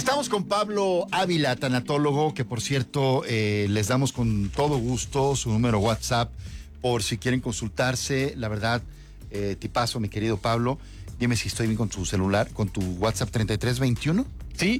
Estamos con Pablo Ávila, tanatólogo, que por cierto les damos con todo gusto su número WhatsApp por si quieren consultarse. La verdad, tipazo, mi querido Pablo. Dime si estoy bien con tu celular, con tu WhatsApp 3321. Sí.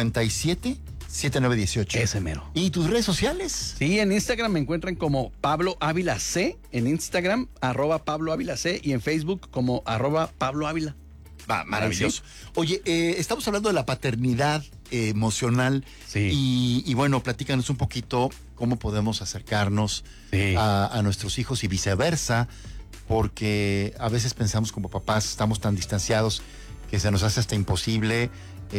577918. Ese mero. ¿Y tus redes sociales? Sí, en Instagram me encuentran como Pablo Ávila C, en Instagram, @Pablo Ávila C, y en Facebook como @Pablo Ávila. Va, maravilloso. Oye, estamos hablando de la paternidad emocional. Sí. Y bueno, platícanos un poquito cómo podemos acercarnos a nuestros hijos y viceversa, porque a veces pensamos como papás, estamos tan distanciados que se nos hace hasta imposible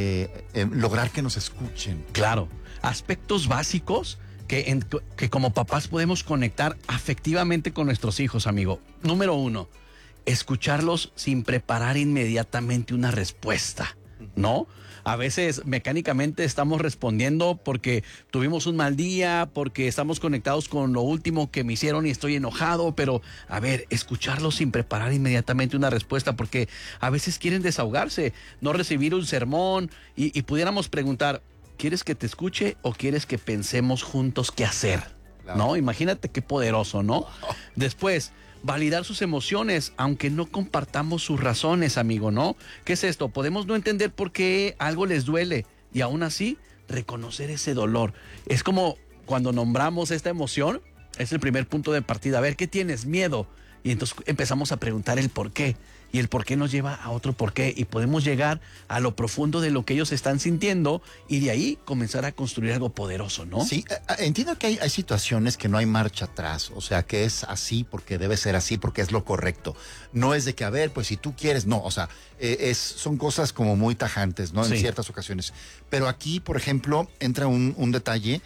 lograr que nos escuchen. Claro, aspectos básicos que como papás podemos conectar afectivamente con nuestros hijos, amigo. Número 1, escucharlos sin preparar inmediatamente una respuesta, ¿no? A veces mecánicamente estamos respondiendo porque tuvimos un mal día, porque estamos conectados con lo último que me hicieron y estoy enojado, pero a ver, escucharlos sin preparar inmediatamente una respuesta, porque a veces quieren desahogarse, no recibir un sermón y pudiéramos preguntar, ¿quieres que te escuche o quieres que pensemos juntos qué hacer? Claro. ¿No? Imagínate qué poderoso, ¿no? Después, validar sus emociones, aunque no compartamos sus razones, amigo, ¿no? ¿Qué es esto? Podemos no entender por qué algo les duele y aún así reconocer ese dolor. Es como cuando nombramos esta emoción, es el primer punto de partida. A ver, ¿qué tienes? Miedo. Y entonces empezamos a preguntar el por qué. Y el por qué nos lleva a otro por qué. Y podemos llegar a lo profundo de lo que ellos están sintiendo y de ahí comenzar a construir algo poderoso, ¿no? Sí, entiendo que hay situaciones que no hay marcha atrás. O sea, que es así porque debe ser así, porque es lo correcto. No es de que, a ver, pues si tú quieres, no. O sea, son cosas como muy tajantes, ¿no? En ciertas ocasiones. Pero aquí, por ejemplo, entra un detalle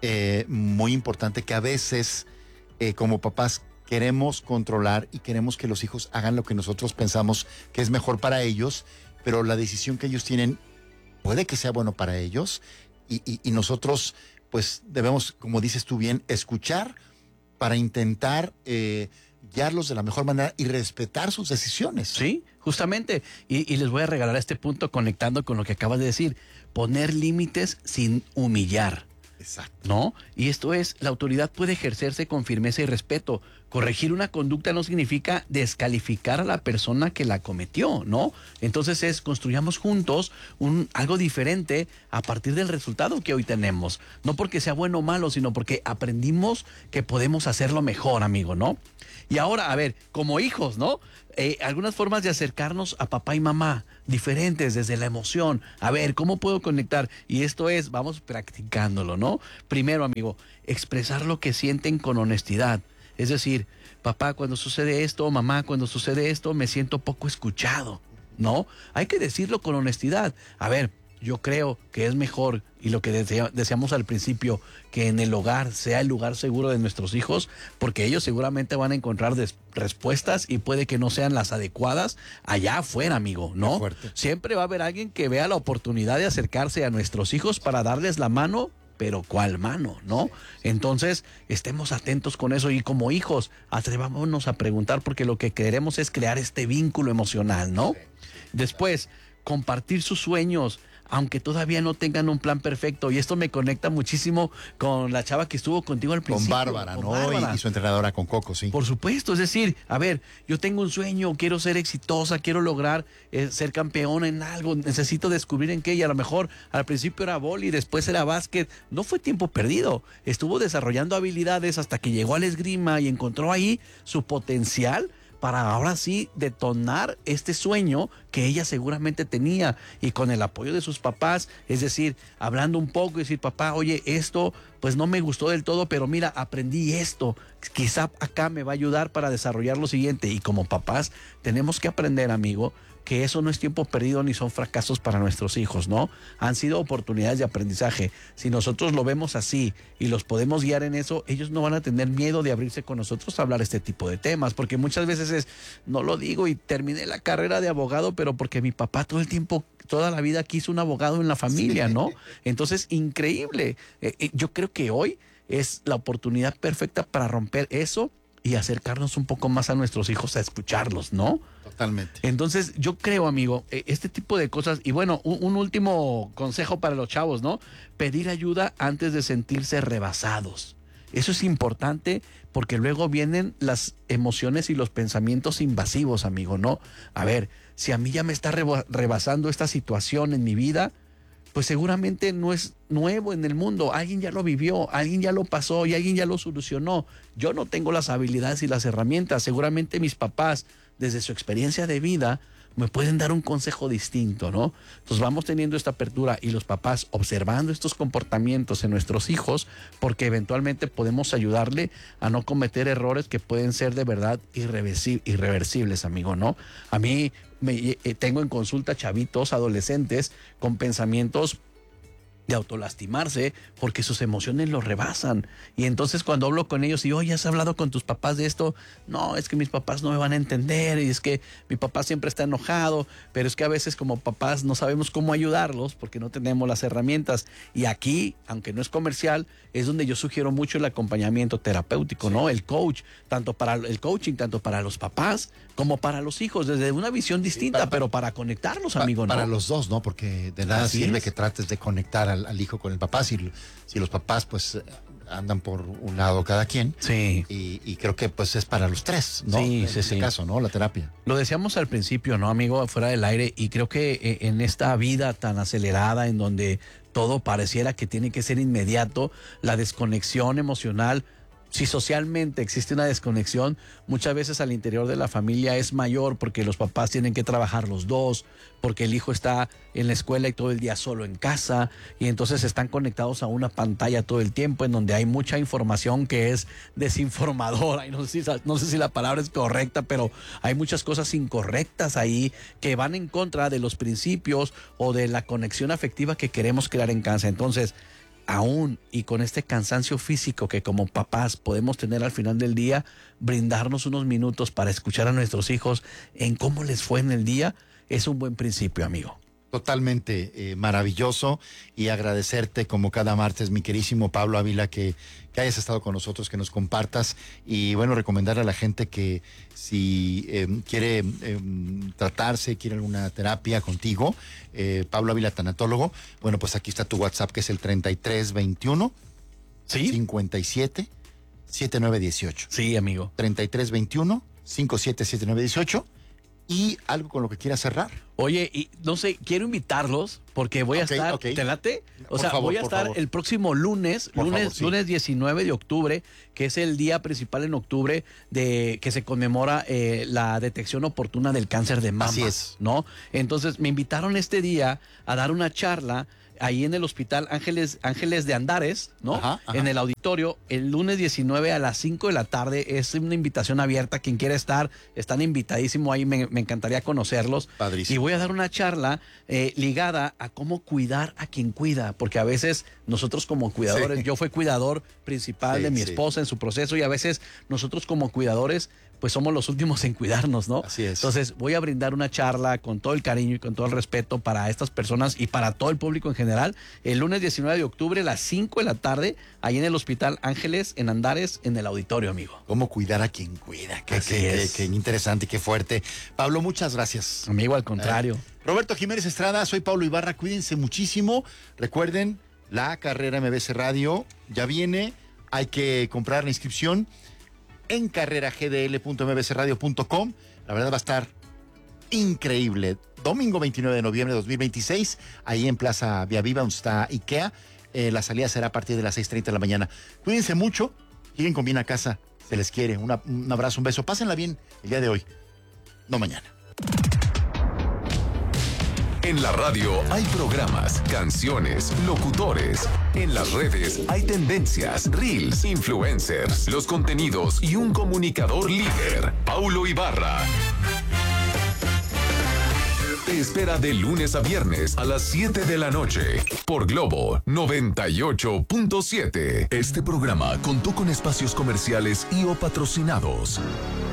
muy importante que a veces, como papás, queremos controlar y queremos que los hijos hagan lo que nosotros pensamos que es mejor para ellos, pero la decisión que ellos tienen puede que sea bueno para ellos y nosotros pues debemos, como dices tú bien, escuchar para intentar guiarlos de la mejor manera y respetar sus decisiones. Sí, justamente. Y les voy a regalar este punto conectando con lo que acabas de decir. Poner límites sin humillar. Exacto. ¿No? Y esto es, la autoridad puede ejercerse con firmeza y respeto. Corregir una conducta no significa descalificar a la persona que la cometió, ¿no? Entonces construyamos juntos algo diferente a partir del resultado que hoy tenemos. No porque sea bueno o malo, sino porque aprendimos que podemos hacerlo mejor, amigo, ¿no? Y ahora, a ver, como hijos, ¿no? Algunas formas de acercarnos a papá y mamá, diferentes desde la emoción. A ver, ¿cómo puedo conectar? Y esto es, vamos practicándolo, ¿no? Primero, amigo, expresar lo que sienten con honestidad. Es decir, papá, cuando sucede esto, mamá, cuando sucede esto, me siento poco escuchado, ¿no? Hay que decirlo con honestidad. A ver, yo creo que es mejor, y lo que deseamos al principio, que en el hogar sea el lugar seguro de nuestros hijos, porque ellos seguramente van a encontrar respuestas y puede que no sean las adecuadas allá afuera, amigo, ¿no? Siempre va a haber alguien que vea la oportunidad de acercarse a nuestros hijos para darles la mano, pero ¿cuál mano, no? Entonces, estemos atentos con eso y como hijos, atrevámonos a preguntar porque lo que queremos es crear este vínculo emocional, ¿no? Después, compartir sus sueños, aunque todavía no tengan un plan perfecto. Y esto me conecta muchísimo con la chava que estuvo contigo al principio. Con Bárbara, ¿no? Bárbara. Y su entrenadora con Coco, sí. Por supuesto, es decir, a ver, yo tengo un sueño, quiero ser exitosa, quiero lograr ser campeona en algo, necesito descubrir en qué, y a lo mejor al principio era vóley, después era básquet. No fue tiempo perdido, estuvo desarrollando habilidades hasta que llegó al esgrima y encontró ahí su potencial para ahora sí detonar este sueño que ella seguramente tenía, y con el apoyo de sus papás, es decir, hablando un poco y decir, papá, oye, esto pues no me gustó del todo, pero mira, aprendí esto, quizá acá me va a ayudar para desarrollar lo siguiente. Y como papás tenemos que aprender, amigo, que eso no es tiempo perdido ni son fracasos para nuestros hijos, ¿no? Han sido oportunidades de aprendizaje. Si nosotros lo vemos así y los podemos guiar en eso, ellos no van a tener miedo de abrirse con nosotros a hablar este tipo de temas, porque muchas veces es, no lo digo y terminé la carrera de abogado, pero porque mi papá todo el tiempo, toda la vida quiso un abogado en la familia, ¿no? Entonces, increíble. Yo creo que hoy es la oportunidad perfecta para romper eso y acercarnos un poco más a nuestros hijos a escucharlos, ¿no? Totalmente. Entonces, yo creo, amigo, este tipo de cosas, y bueno, un último consejo para los chavos, ¿no? Pedir ayuda antes de sentirse rebasados. Eso es importante porque luego vienen las emociones y los pensamientos invasivos, amigo, ¿no? A ver, si a mí ya me está rebasando esta situación en mi vida, pues seguramente no es nuevo en el mundo. Alguien ya lo vivió, alguien ya lo pasó y alguien ya lo solucionó. Yo no tengo las habilidades y las herramientas. Seguramente mis papás, desde su experiencia de vida, me pueden dar un consejo distinto, ¿no? Entonces vamos teniendo esta apertura y los papás observando estos comportamientos en nuestros hijos, porque eventualmente podemos ayudarle a no cometer errores que pueden ser de verdad irreversibles, amigo, ¿no? A mí tengo en consulta chavitos, adolescentes, con pensamientos de autolastimarse porque sus emociones los rebasan. Y entonces cuando hablo con ellos y oye, ¿has hablado con tus papás de esto? No, es que mis papás no me van a entender y es que mi papá siempre está enojado, pero es que a veces como papás no sabemos cómo ayudarlos porque no tenemos las herramientas. Y aquí, aunque no es comercial, es donde yo sugiero mucho el acompañamiento terapéutico, ¿no? El coaching, tanto para los papás como para los hijos, desde una visión distinta, pero para conectarlos, amigo, ¿no? Para los dos, ¿no? Porque de nada Así sirve es. que trates de conectar al hijo con el papá si los papás pues andan por un lado cada quien. Sí. Y creo que pues es para los tres, ¿no? Sí, en sí, este sí. caso, ¿no? La terapia. Lo decíamos al principio, ¿no, amigo? Fuera del aire. Y creo que en esta vida tan acelerada, en donde todo pareciera que tiene que ser inmediato, la desconexión emocional, si socialmente existe una desconexión, muchas veces al interior de la familia es mayor porque los papás tienen que trabajar los dos, porque el hijo está en la escuela y todo el día solo en casa, y entonces están conectados a una pantalla todo el tiempo en donde hay mucha información que es desinformadora, y no sé si la palabra es correcta, pero hay muchas cosas incorrectas ahí que van en contra de los principios o de la conexión afectiva que queremos crear en casa. Entonces, aún y con este cansancio físico que como papás podemos tener al final del día, brindarnos unos minutos para escuchar a nuestros hijos en cómo les fue en el día, es un buen principio, amigo. Totalmente maravilloso, y agradecerte como cada martes, mi querísimo Pablo Ávila, que hayas estado con nosotros, que nos compartas, y bueno, recomendar a la gente que si quiere tratarse, quiere alguna terapia contigo, Pablo Ávila, tanatólogo, bueno, pues aquí está tu WhatsApp, que es el 3321 ¿Sí? 57 7918. Sí, amigo. 3321 577918. ¿Y algo con lo que quieras cerrar? Oye, y no sé, quiero invitarlos porque voy a estar, ¿te late? O sea, voy a estar el próximo lunes 19 de octubre, que es el día principal en octubre de que se conmemora la detección oportuna del cáncer de mama. Así es. ¿No? Entonces me invitaron este día a dar una charla ahí en el Hospital Ángeles de Andares, ¿no? Ajá. En el auditorio, el lunes 19 a las 5 de la tarde. Es una invitación abierta. Quien quiera estar, están invitadísimos ahí. Me encantaría conocerlos. Padrísimo. Y voy a dar una charla ligada a cómo cuidar a quien cuida, porque a veces nosotros como cuidadores, yo fui cuidador principal de mi esposa en su proceso, y a veces nosotros como cuidadores pues somos los últimos en cuidarnos, ¿no? Así es. Entonces voy a brindar una charla con todo el cariño y con todo el respeto para estas personas y para todo el público en general, el lunes 19 de octubre a las 5 de la tarde, ahí en el Hospital Ángeles, en Andares, en el auditorio, amigo. Cómo cuidar a quien cuida. Qué interesante y qué fuerte. Pablo, muchas gracias. Amigo, al contrario. Roberto Jiménez Estrada, soy Pablo Ibarra. Cuídense muchísimo. Recuerden, la carrera MBC Radio ya viene. Hay que comprar la inscripción en carreragdl.mbcradio.com. La verdad va a estar increíble. Domingo 29 de noviembre de 2026, ahí en Plaza Vía Viva, donde está IKEA. La salida será a partir de las 6:30 de la mañana. Cuídense mucho, lleguen con bien a casa, se les quiere. Un abrazo, un beso. Pásenla bien el día de hoy, no mañana. En la radio hay programas, canciones, locutores. En las redes hay tendencias, reels, influencers, los contenidos y un comunicador líder, Paulo Ibarra. Te espera de lunes a viernes a las 7 de la noche por Globo 98.7. Este programa contó con espacios comerciales y o patrocinados.